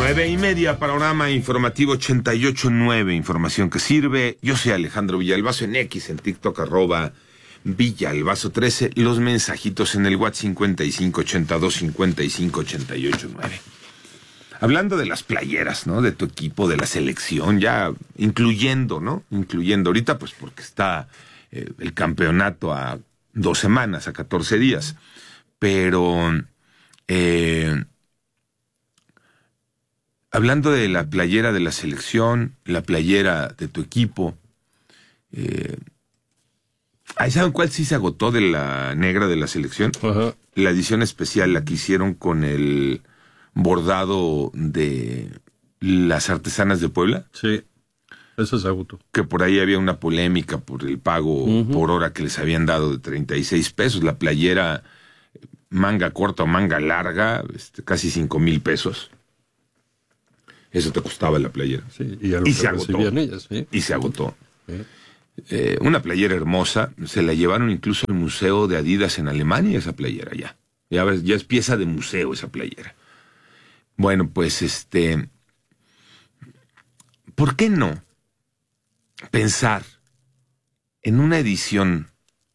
9:30, panorama informativo 88.9, información que sirve. Yo soy Alejandro Villalbazo en X, en TikTok, @Villalbazo13, los mensajitos en el WhatsApp 5582-5588.9. Hablando de las playeras, ¿no? De tu equipo, de la selección, ya incluyendo, ¿no? Incluyendo ahorita, pues porque está el campeonato a 2 semanas, a 14 días. Pero, hablando de la playera de la selección, la playera de tu equipo, ¿saben cuál sí se agotó de la negra de la selección? Ajá. La edición especial, la que hicieron con el bordado de las artesanas de Puebla. Sí, eso se agotó. Que por ahí había una polémica por el pago por hora que les habían dado de 36 pesos. La playera manga corta o manga larga, casi 5,000 pesos. Eso te costaba la playera. Sí, y, a lo y que se agotó. Ellas, ¿sí? Y se agotó. Sí. Una playera hermosa. Se la llevaron incluso al museo de Adidas en Alemania, esa playera ya. Ya es pieza de museo esa playera. Bueno, pues ¿por qué no pensar en una edición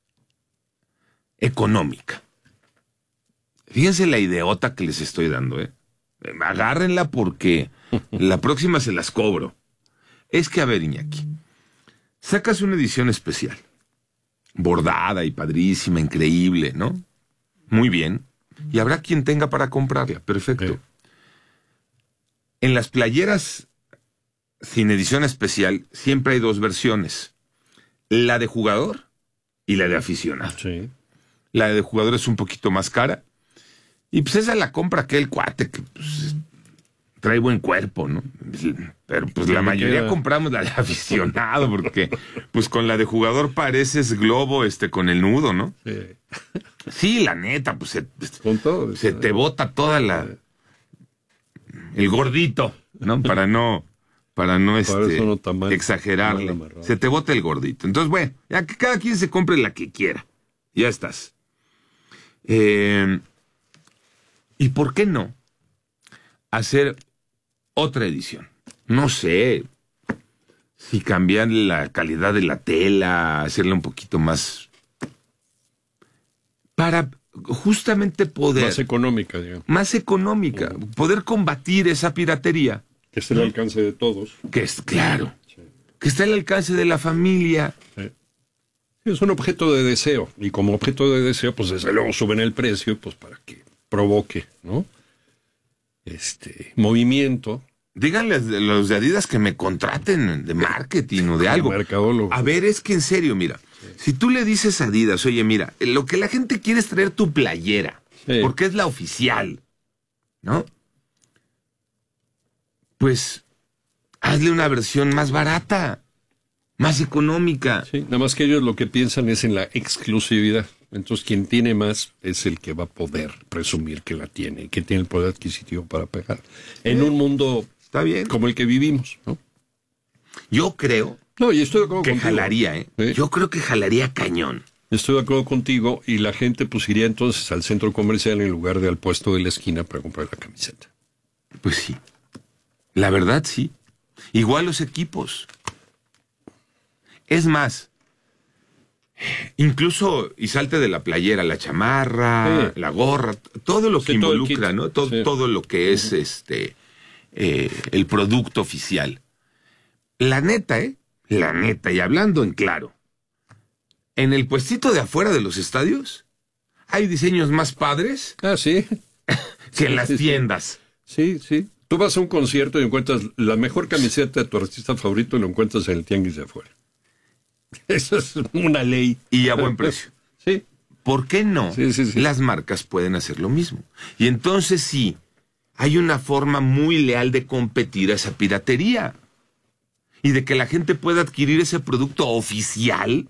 económica? Fíjense la ideota que les estoy dando, agárrenla porque la próxima se las cobro. Es que, a ver, Iñaki, sacas una edición especial, bordada y padrísima, increíble, ¿no? Muy bien. Y habrá quien tenga para comprarla, perfecto. Sí. En las playeras sin edición especial siempre hay 2 versiones. La de jugador y la de aficionado. Sí. La de jugador es un poquito más cara. Y pues esa la compra aquel cuate que pues, trae buen cuerpo, ¿no? Pero pues la mayoría compramos la de aficionado porque pues con la de jugador pareces globo con el nudo, ¿no? Sí. Sí, la neta, pues Con todo. se te bota toda el gordito, ¿no? Para no exagerarle. Se te bota el gordito. Entonces, bueno, ya que cada quien se compre la que quiera. Ya estás. ¿Y por qué no hacer otra edición? No sé si cambiar la calidad de la tela, hacerla un poquito más para justamente poder... Más económica, digamos. Más económica. Poder combatir esa piratería. Que esté al alcance de todos. Que es, claro. Sí. Que está al alcance de la familia. Sí. Es un objeto de deseo. Y como objeto de deseo, pues desde luego suben el precio, pues para que provoque, ¿no? Movimiento. Díganle a los de Adidas que me contraten de marketing o de algo. Mercadólogo. A ver, es que en serio, mira, si tú le dices a Adidas, oye, mira, lo que la gente quiere es traer tu playera, porque es la oficial, ¿no? Pues hazle una versión más barata, más económica. Sí, nada más que ellos lo que piensan es en la exclusividad. Entonces, quien tiene más es el que va a poder presumir que la tiene, que tiene el poder adquisitivo para pegar. En un mundo está bien como el que vivimos, ¿no? Yo creo y estoy de acuerdo que contigo. Jalaría, ¿Sí? Yo creo que jalaría cañón. Estoy de acuerdo contigo y la gente pues iría entonces al centro comercial en lugar de al puesto de la esquina para comprar la camiseta. Pues sí. La verdad, sí. Igual los equipos. Es más, incluso, y salte de la playera, la chamarra, la gorra, todo lo que involucra, ¿no? Todo lo que es el producto oficial. La neta, y hablando en claro, en el puestito de afuera de los estadios hay diseños más padres sí. que en las tiendas. Sí. Tú vas a un concierto y encuentras la mejor camiseta de tu artista favorito y lo encuentras en el tianguis de afuera. Eso es una ley. Y a buen precio. Sí. ¿Por qué no? Sí. Las marcas pueden hacer lo mismo. Y entonces sí, hay una forma muy leal de competir a esa piratería. Y de que la gente pueda adquirir ese producto oficial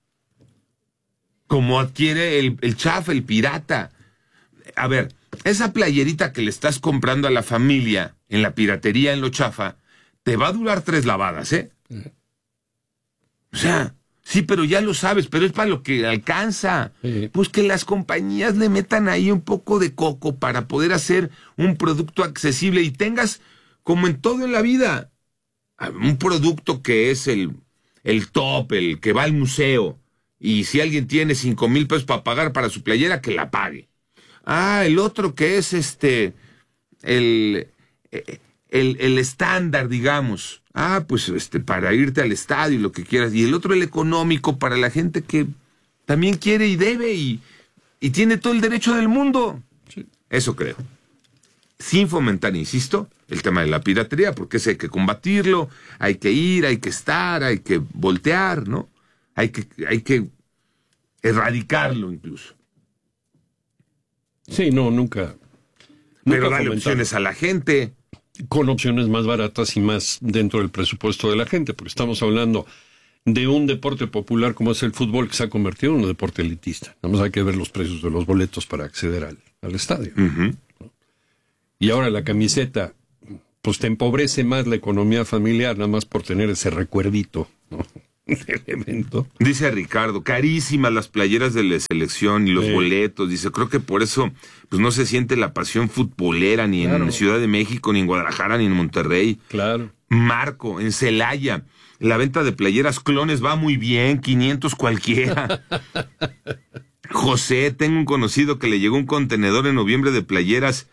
como adquiere el chafa, el pirata. A ver, esa playerita que le estás comprando a la familia en la piratería, en lo chafa, te va a durar 3 lavadas, O sea, sí, pero ya lo sabes, pero es para lo que alcanza. Sí. Pues que las compañías le metan ahí un poco de coco para poder hacer un producto accesible y tengas como en todo en la vida. Un producto que es el top, el que va al museo, y si alguien tiene 5,000 pesos para pagar para su playera, que la pague. El otro que es el estándar, digamos. Pues para irte al estadio y lo que quieras. Y el otro, el económico, para la gente que también quiere y debe y tiene todo el derecho del mundo. Sí. Eso creo. Sin fomentar, insisto, el tema de la piratería, porque ese hay que combatirlo, hay que ir, hay que estar, hay que voltear, ¿no? Hay que erradicarlo incluso. Sí, no, nunca. Pero darle opciones a la gente. Con opciones más baratas y más dentro del presupuesto de la gente, porque estamos hablando de un deporte popular como es el fútbol, que se ha convertido en un deporte elitista. Nada más hay que ver los precios de los boletos para acceder al estadio. Uh-huh. ¿No? Y ahora la camiseta, pues te empobrece más la economía familiar, nada más por tener ese recuerdito, ¿no? Del evento. Dice Ricardo, carísimas las playeras de la selección y los boletos. Dice, creo que por eso pues no se siente la pasión futbolera ni en Ciudad de México, ni en Guadalajara, ni en Monterrey. Claro. Marco, en Celaya, la venta de playeras clones va muy bien, 500 cualquiera. José, tengo un conocido que le llegó un contenedor en noviembre de playeras,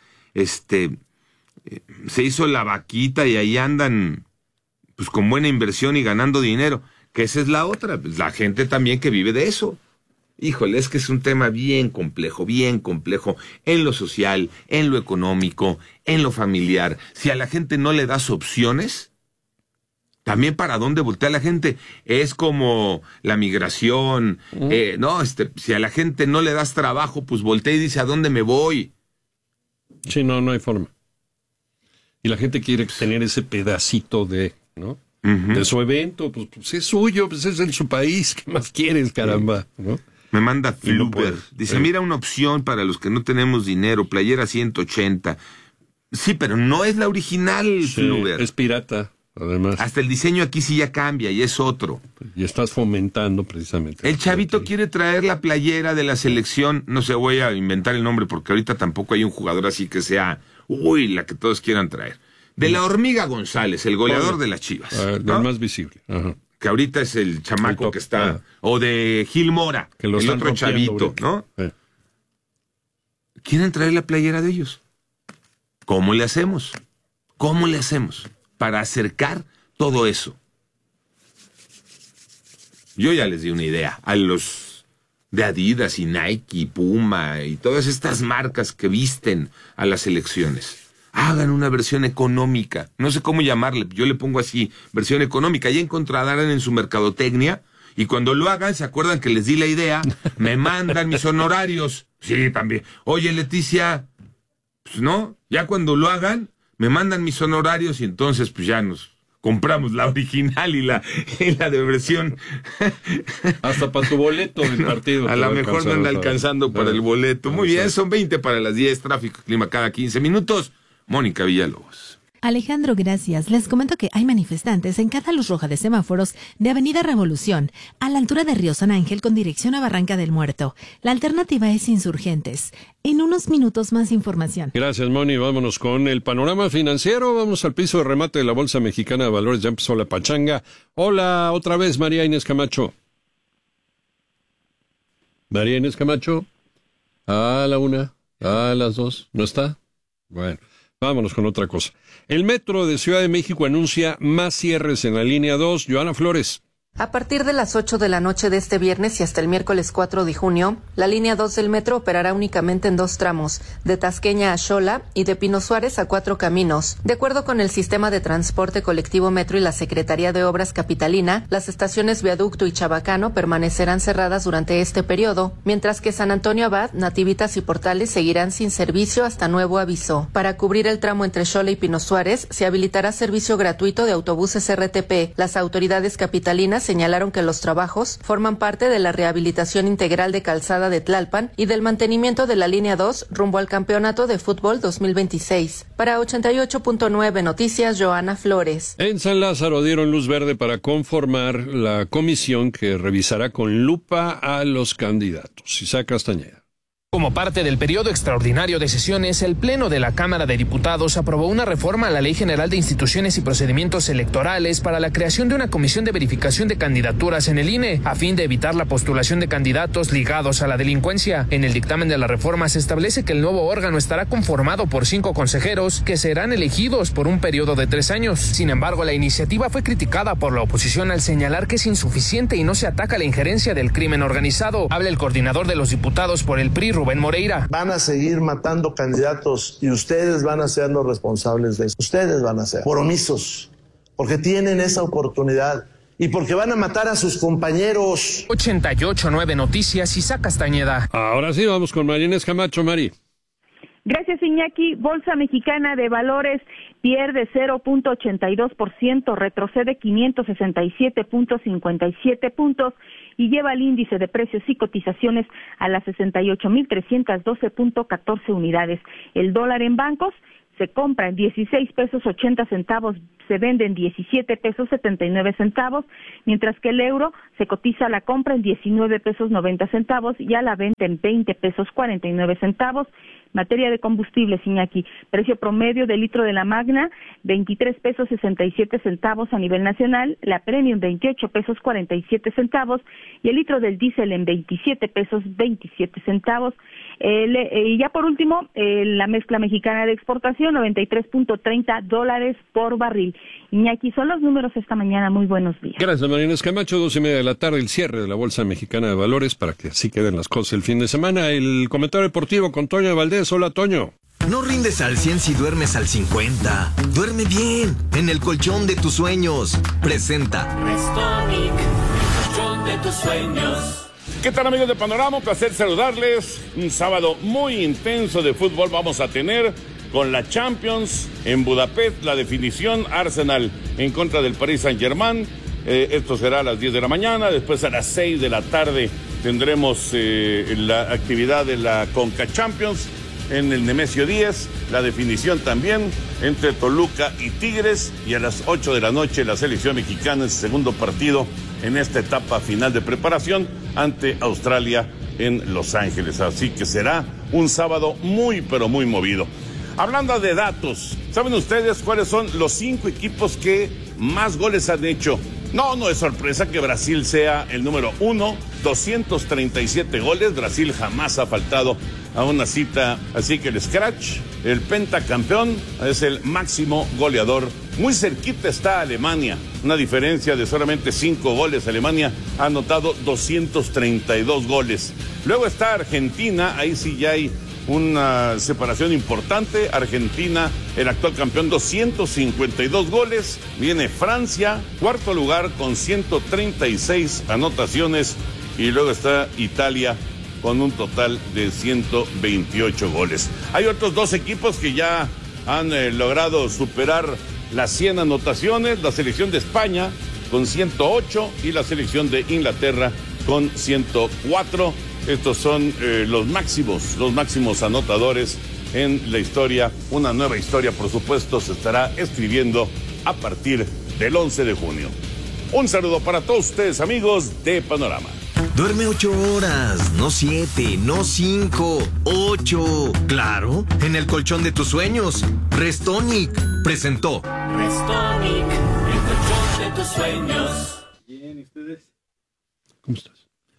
se hizo la vaquita y ahí andan pues con buena inversión y ganando dinero. Que esa es la otra, pues, la gente también que vive de eso. Híjole, es que es un tema bien complejo en lo social, en lo económico, en lo familiar. Si a la gente no le das opciones, también para dónde voltea la gente. Es como la migración, si a la gente no le das trabajo, pues voltea y dice, ¿a dónde me voy? Sí, no hay forma. Y la gente quiere tener ese pedacito ¿no? Uh-huh. De su evento, pues es suyo, pues es en su país, ¿qué más quieres, caramba? ¿No? Me manda Fluber, dice, sí. Mira una opción para los que no tenemos dinero, playera 180. Sí, pero no es la original, Sí, Fluber. es pirata, además. Hasta el diseño aquí sí ya cambia y es otro. Y estás fomentando precisamente. El chavito quiere traer la playera de la selección, no sé, voy a inventar el nombre porque ahorita tampoco hay un jugador así que sea, la que todos quieran traer. De la Hormiga González, el goleador de las Chivas. ¿no? El más visible. Ajá. Que ahorita es el chamaco que está. O de Gil Mora, que el otro chavito, ¿no? Quieren traer la playera de ellos. ¿Cómo le hacemos? Para acercar todo eso. Yo ya les di una idea a los de Adidas y Nike y Puma y todas estas marcas que visten a las selecciones. Hagan una versión económica, no sé cómo llamarle, yo le pongo así, versión económica, ya encontrarán en su mercadotecnia, y cuando lo hagan, se acuerdan que les di la idea, me mandan mis honorarios, sí, también, oye Leticia, pues no, ya cuando lo hagan, me mandan mis honorarios, y entonces pues ya nos compramos la original y la de versión. Hasta para tu boleto del partido. A lo mejor no anda alcanzando para el boleto, muy bien, son 20 para las 10, tráfico, clima cada 15 minutos. Mónica Villalobos. Alejandro, gracias. Les comento que hay manifestantes en cada luz roja de semáforos de Avenida Revolución, a la altura de Río San Ángel con dirección a Barranca del Muerto. La alternativa es Insurgentes. En unos minutos más información. Gracias, Moni. Vámonos con el panorama financiero. Vamos al piso de remate de la Bolsa Mexicana de Valores. Ya empezó la pachanga. Hola, otra vez, María Inés Camacho. María Inés Camacho. A la 1, a las 2. ¿No está? Bueno. Vámonos con otra cosa. El Metro de Ciudad de México anuncia más cierres en la línea 2. Joana Flores. A partir de las 8 de la noche de este viernes y hasta el miércoles 4 de junio, la línea 2 del metro operará únicamente en 2 tramos, de Tasqueña a Xola y de Pino Suárez a 4 Caminos. De acuerdo con el Sistema de Transporte Colectivo Metro y la Secretaría de Obras Capitalina, las estaciones Viaducto y Chabacano permanecerán cerradas durante este periodo, mientras que San Antonio Abad, Nativitas y Portales seguirán sin servicio hasta nuevo aviso. Para cubrir el tramo entre Xola y Pino Suárez, se habilitará servicio gratuito de autobuses RTP. Las autoridades capitalinas señalaron que los trabajos forman parte de la rehabilitación integral de calzada de Tlalpan y del mantenimiento de la línea 2 rumbo al Campeonato de Fútbol 2026. Para 88.9 Noticias, Joana Flores. En San Lázaro dieron luz verde para conformar la comisión que revisará con lupa a los candidatos. Isaac Castañeda. Como parte del periodo extraordinario de sesiones, el Pleno de la Cámara de Diputados aprobó una reforma a la Ley General de Instituciones y Procedimientos Electorales para la creación de una comisión de verificación de candidaturas en el INE, a fin de evitar la postulación de candidatos ligados a la delincuencia. En el dictamen de la reforma se establece que el nuevo órgano estará conformado por 5 consejeros que serán elegidos por un periodo de 3 años. Sin embargo, la iniciativa fue criticada por la oposición al señalar que es insuficiente y no se ataca la injerencia del crimen organizado. Habla el coordinador de los diputados por el PRI, Rubén Moreira. Van a seguir matando candidatos y ustedes van a ser los responsables de eso. Ustedes van a ser por omisos, porque tienen esa oportunidad y porque van a matar a sus compañeros. 88.9 Noticias, Isaac Castañeda. Ahora sí, vamos con María Inés Camacho. Mari. Gracias, Iñaki. Bolsa Mexicana de Valores pierde 0.82%, retrocede 567.57 puntos y lleva el índice de precios y cotizaciones a las 68.312.14 unidades. El dólar en bancos se compra en 16 pesos 80 centavos, se vende en 17 pesos 79 centavos, mientras que el euro se cotiza a la compra en 19 pesos 90 centavos y a la venta en 20 pesos 49 centavos. Materia de combustibles, Iñaki, precio promedio del litro de la Magna, 23 pesos 67 centavos a nivel nacional, la Premium 28 pesos 47 centavos y el litro del diésel en 27 pesos 27 centavos. Y ya por último, la mezcla mexicana de exportación, $93.30 por barril. Iñaki, son los números esta mañana. Muy buenos días. Gracias, María Inés Camacho. 2:30 de la tarde, el cierre de la Bolsa Mexicana de Valores, para que así queden las cosas el fin de semana. El comentario deportivo con Toño Valdés. Hola, Toño. No rindes al 100 si duermes al 50. Duerme bien, en el colchón de tus sueños. Presenta Restonic, el colchón de tus sueños. ¿Qué tal, amigos de Panorama? Un placer saludarles. Un sábado muy intenso de fútbol vamos a tener con la Champions en Budapest, la definición Arsenal en contra del Paris Saint-Germain. Esto será a las 10 de la mañana, después a las 6 de la tarde tendremos la actividad de la Conca Champions en el Nemesio 10, la definición también entre Toluca y Tigres, y a las 8 de la noche la selección mexicana en su segundo partido en esta etapa final de preparación ante Australia en Los Ángeles. Así que será un sábado muy, pero muy movido. Hablando de datos, ¿saben ustedes cuáles son los 5 equipos que más goles han hecho? No es sorpresa que Brasil sea el número 1, 237 goles. Brasil jamás ha faltado a una cita, así que el scratch, el pentacampeón, es el máximo goleador. Muy cerquita está Alemania, una diferencia de solamente 5 goles. Alemania ha anotado 232 goles. Luego está Argentina, ahí sí ya hay una separación importante. Argentina, el actual campeón, 252 goles. Viene Francia, cuarto lugar con 136 anotaciones. Y luego está Italia con un total de 128 goles. Hay otros 2 equipos que ya han logrado superar las 100 anotaciones. La selección de España con 108 y la selección de Inglaterra con 104. Estos son los máximos anotadores en la historia. Una nueva historia, por supuesto, se estará escribiendo a partir del 11 de junio. Un saludo para todos ustedes, amigos de Panorama. Duerme 8 horas, no 7, no 5, 8. Claro, en el colchón de tus sueños. Restonic presentó Restonic, el colchón de tus sueños. Bien, ¿y ustedes? ¿Cómo estás?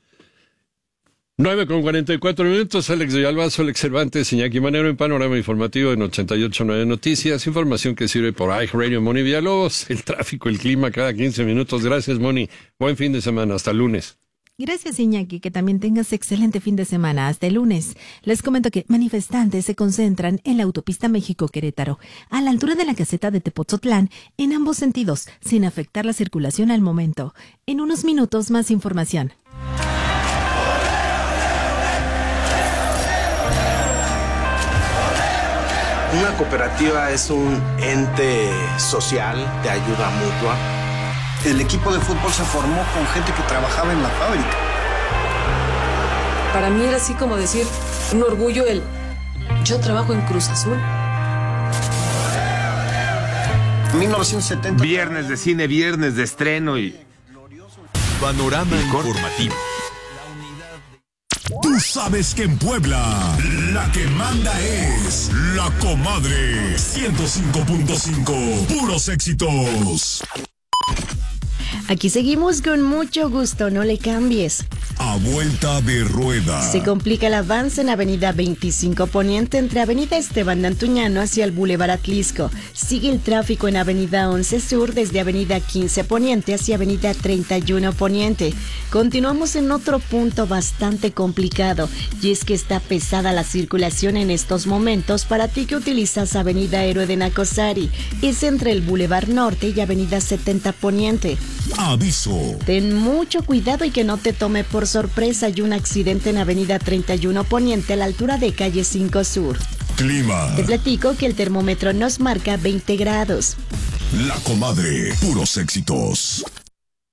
9:44, Alex de Albazo, Alex Cervantes, Iñaki Manero en Panorama Informativo en 88.9 Noticias. Información que sirve por iHeartRadio. Moni Villalobos, el tráfico, el clima cada 15 minutos. Gracias, Moni. Buen fin de semana. Hasta el lunes. Gracias, Iñaki, que también tengas excelente fin de semana. Hasta el lunes. Les comento que manifestantes se concentran en la autopista México-Querétaro, a la altura de la caseta de Tepotzotlán, en ambos sentidos, sin afectar la circulación al momento. En unos minutos, más información. Una cooperativa es un ente social de ayuda mutua. El equipo de fútbol se formó con gente que trabajaba en la fábrica. Para mí era así como decir, un orgullo yo trabajo en Cruz Azul. 1970. Viernes de cine, viernes de estreno y... Panorama informativo. Tus sabes que en Puebla la que manda es La Comadre 105.5. Puros éxitos. Aquí seguimos con mucho gusto, no le cambies. A vuelta de rueda. Se complica el avance en Avenida 25 Poniente entre Avenida Esteban de Antuñano hacia el Boulevard Atlisco. Sigue el tráfico en Avenida 11 Sur desde Avenida 15 Poniente hacia Avenida 31 Poniente. Continuamos en otro punto bastante complicado y es que está pesada la circulación en estos momentos para ti que utilizas Avenida Héroe de Nacosari. Es entre el Boulevard Norte y Avenida 70 Poniente. Aviso. Ten mucho cuidado y que no te tome por sorpresa. Hay un accidente en Avenida 31 Poniente a la altura de Calle 5 Sur. Clima. Te platico que el termómetro nos marca 20 grados. La Comadre, puros éxitos.